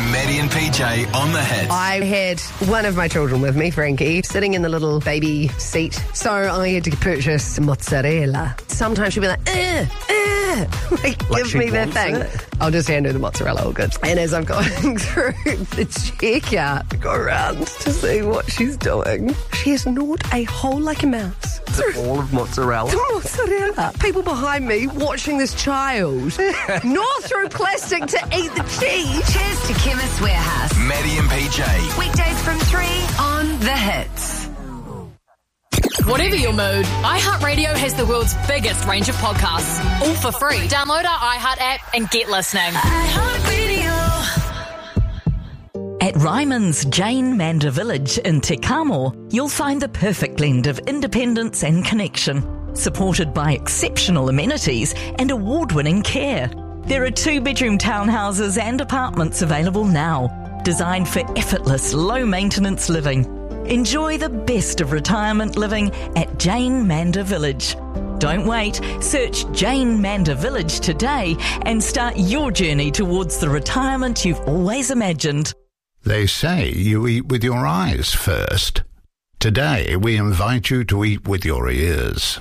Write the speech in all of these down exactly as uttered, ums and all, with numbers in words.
Maddie and P J on the hits. I had one of my children with me, Frankie, sitting in the little baby seat. So I had to purchase mozzarella. Sometimes she'll be like, eh, eh. Like, Like give she me that wants thing. it. I'll just hand her the mozzarella, all good. And as I'm going through the checkout, I go around to see what she's doing. She has gnawed a hole like a mouse. All of mozzarella. The mozzarella. People behind me watching this child gnaw through plastic to eat the cheese. Cheers to Chemist Warehouse. Maddie and P J. Weekdays from three on The Hits. Whatever your mood, iHeartRadio has the world's biggest range of podcasts, all for free. Download our iHeart app and get listening. At Ryman's Jane Manda Village in Te Kamo, you'll find the perfect blend of independence and connection, supported by exceptional amenities and award-winning care. There are two-bedroom townhouses and apartments available now, designed for effortless, low-maintenance living. Enjoy the best of retirement living at Jane Manda Village. Don't wait. Search Jane Manda Village today and start your journey towards the retirement you've always imagined. They say you eat with your eyes first. Today, we invite you to eat with your ears.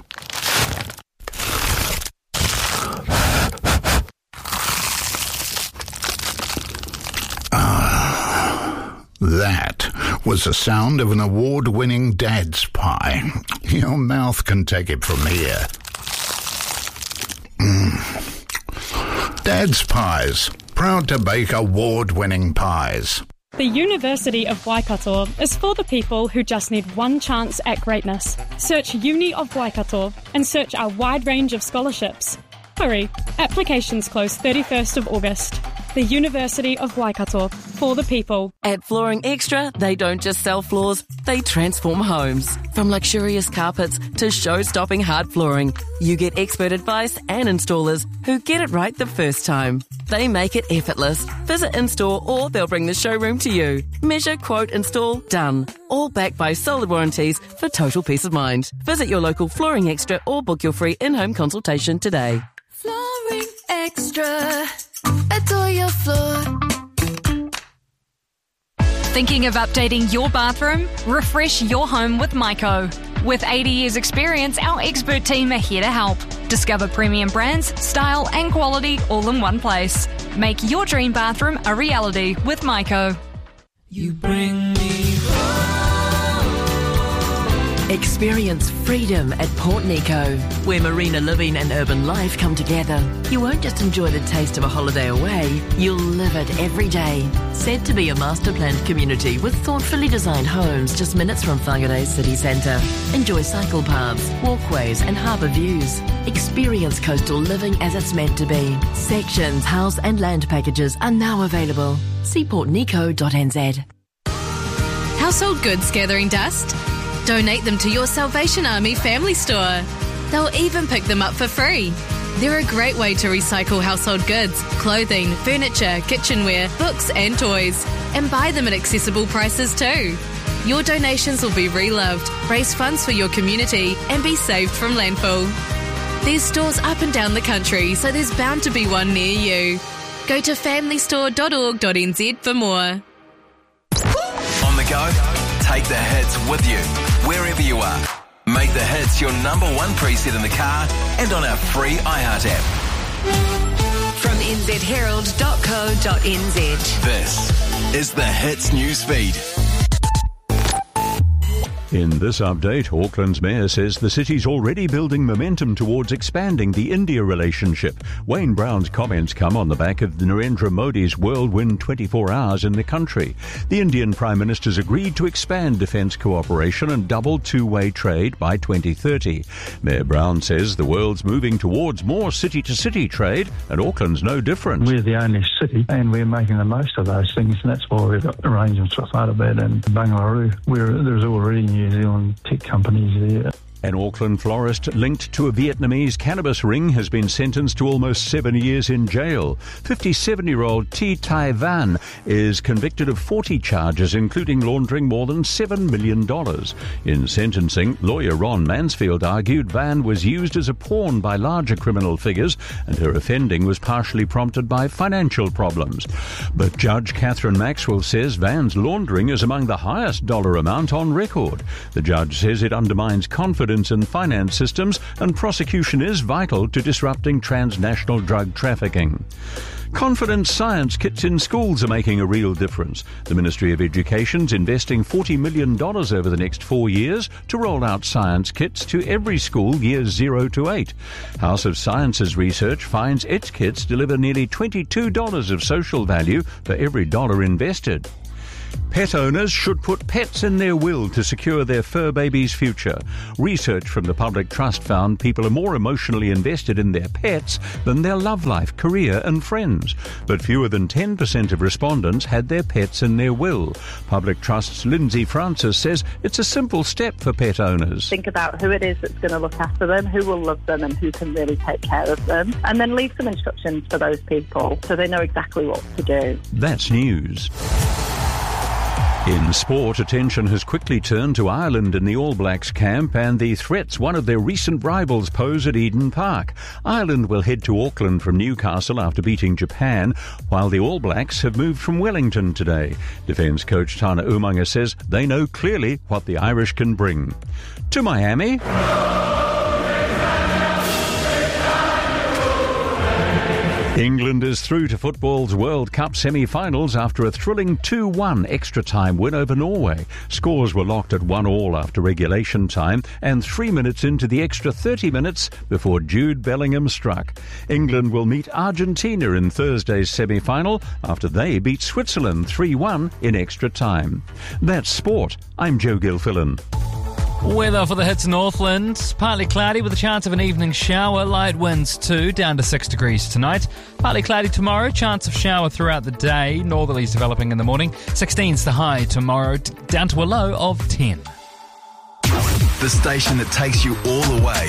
Ah, that was the sound of an award-winning Dad's pie. Your mouth can take it from here. Mm. Dad's Pies, proud to bake award-winning pies. The University of Waikato is for the people who just need one chance at greatness. Search Uni of Waikato and search our wide range of scholarships. Hurry, applications close thirty-first of August. The University of Waikato, for the people. At Flooring Extra, they don't just sell floors, they transform homes. From luxurious carpets to show-stopping hard flooring, you get expert advice and installers who get it right the first time. They make it effortless. Visit in-store or they'll bring the showroom to you. Measure, quote, install, done. All backed by solid warranties for total peace of mind. Visit your local Flooring Extra or book your free in-home consultation today. Flooring Extra. Adore your floor. Thinking of updating your bathroom? Refresh your home with Myco. With eighty years experience, our expert team are here to help. Discover premium brands, style and quality all in one place. Make your dream bathroom a reality with Myco. You bring me home. Experience freedom at Port Nico, where marina living and urban life come together. You won't just enjoy the taste of a holiday away, you'll live it every day. Said to be a master-planned community with thoughtfully designed homes just minutes from Whangarei city centre. Enjoy cycle paths, walkways and harbour views. Experience coastal living as it's meant to be. Sections, house and land packages are now available. See port nico dot n z. Household goods gathering dust? Donate them to your Salvation Army family store. They'll even pick them up for free. They're a great way to recycle household goods, clothing, furniture, kitchenware, books and toys, and buy them at accessible prices too. Your donations will be reloved, raise funds for your community, and be saved from landfill. There's stores up and down the country, so there's bound to be one near you. Go to family store dot org dot n z for more. On the go, take the hits with you, wherever you are. Make the hits your number one preset in the car and on our free iHeart app. From n z herald dot co dot n z. This is the Hits Newsfeed. In this update, Auckland's mayor says the city's already building momentum towards expanding the India relationship. Wayne Brown's comments come on the back of Narendra Modi's whirlwind twenty-four hours in the country. The Indian Prime Minister's agreed to expand defence cooperation and double two-way trade by twenty thirty. Mayor Brown says the world's moving towards more city-to-city trade, and Auckland's no different. We're the only city, and we're making the most of those things, and that's why we've got arrangements with Whārawhata and Bangalore, where there's already New Zealand tech companies there. An Auckland florist linked to a Vietnamese cannabis ring has been sentenced to almost seven years in jail. fifty-seven-year-old Thi Tai Van is convicted of forty charges, including laundering more than seven million dollars. In sentencing, lawyer Ron Mansfield argued Van was used as a pawn by larger criminal figures and her offending was partially prompted by financial problems. But Judge Catherine Maxwell says Van's laundering is among the highest dollar amount on record. The judge says it undermines confidence in finance systems and prosecution is vital to disrupting transnational drug trafficking. Confidence science kits in schools are making a real difference. The Ministry of Education's investing forty million dollars over the next four years to roll out science kits to every school years zero to eight. House of Science's research finds its kits deliver nearly twenty-two dollars of social value for every dollar invested. Pet owners should put pets in their will to secure their fur baby's future. Research from the Public Trust found people are more emotionally invested in their pets than their love life, career and friends. But fewer than ten percent of respondents had their pets in their will. Public Trust's Lindsay Francis says it's a simple step for pet owners. Think about who it is that's going to look after them, who will love them and who can really take care of them. And then leave some instructions for those people so they know exactly what to do. That's news. In sport, attention has quickly turned to Ireland in the All Blacks camp and the threats one of their recent rivals pose at Eden Park. Ireland will head to Auckland from Newcastle after beating Japan, while the All Blacks have moved from Wellington today. Defence coach Tana Umaga says they know clearly what the Irish can bring. To Miami. England is through to football's World Cup semi-finals after a thrilling two one extra-time win over Norway. Scores were locked at one all after regulation time and three minutes into the extra thirty minutes before Jude Bellingham struck. England will meet Argentina in Thursday's semi-final after they beat Switzerland three one in extra time. That's sport. I'm Joe Gilfillan. Weather for the hits Northland. Partly cloudy with a chance of an evening shower. Light winds too, down to six degrees tonight. Partly cloudy tomorrow, chance of shower throughout the day. Northerlies developing in the morning. sixteen's the high tomorrow, down to a low of ten. The station that takes you all the way.